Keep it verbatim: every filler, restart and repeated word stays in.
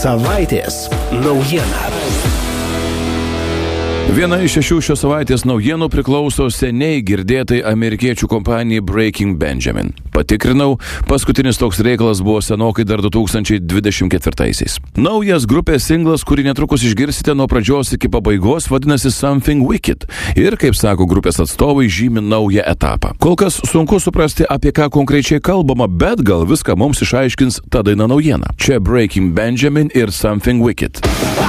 Savaitės naujiena. Viena iš šešių šios savaitės naujienų priklauso seniai girdėtai amerikiečių kompanijai Breaking Benjamin. Patikrinau, paskutinis toks reikalas buvo senokai dar du tūkstančiai dvidešimt ketvirtaisiais. Naujas grupės singlas, kurį netrukus išgirsite nuo pradžios iki pabaigos, vadinasi Something Wicked ir, kaip sako grupės atstovai, žymi naują etapą. Kol kas sunku suprasti, apie ką konkrečiai kalbama, bet gal viską mums išaiškins ta daina naujiena. Čia Breaking Benjamin ir Something Wicked.